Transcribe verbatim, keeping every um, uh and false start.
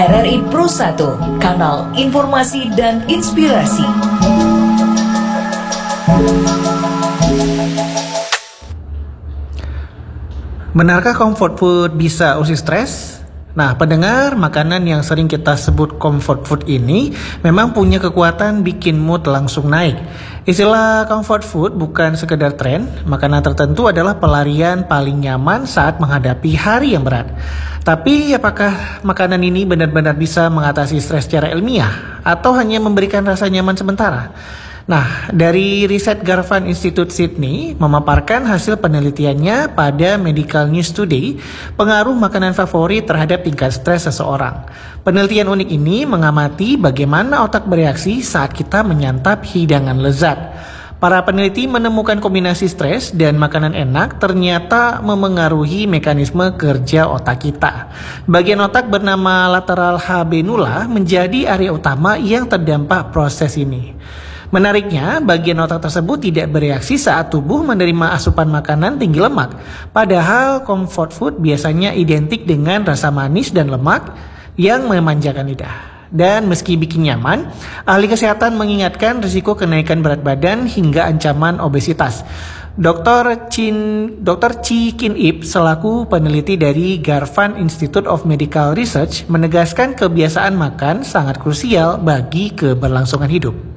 R R I Pro satu, kanal informasi dan inspirasi. Benarkah comfort food bisa usir stres? Nah, pendengar, makanan yang sering kita sebut comfort food ini memang punya kekuatan bikin mood langsung naik. Istilah comfort food bukan sekedar tren, makanan tertentu adalah pelarian paling nyaman saat menghadapi hari yang berat. Tapi apakah makanan ini benar-benar bisa mengatasi stres secara ilmiah atau hanya memberikan rasa nyaman sementara? Nah, dari riset Garvan Institute Sydney memaparkan hasil penelitiannya pada Medical News Today, pengaruh makanan favorit terhadap tingkat stres seseorang. Penelitian unik ini mengamati bagaimana otak bereaksi saat kita menyantap hidangan lezat. Para peneliti menemukan kombinasi stres dan makanan enak ternyata memengaruhi mekanisme kerja otak kita. Bagian otak bernama lateral habenula menjadi area utama yang terdampak proses ini. Menariknya, bagian otak tersebut tidak bereaksi saat tubuh menerima asupan makanan tinggi lemak. Padahal comfort food biasanya identik dengan rasa manis dan lemak yang memanjakan lidah. Dan meski bikin nyaman, ahli kesehatan mengingatkan risiko kenaikan berat badan hingga ancaman obesitas. Doktor Chin, Doktor Chi Kin Ip selaku peneliti dari Garvan Institute of Medical Research menegaskan kebiasaan makan sangat krusial bagi keberlangsungan hidup.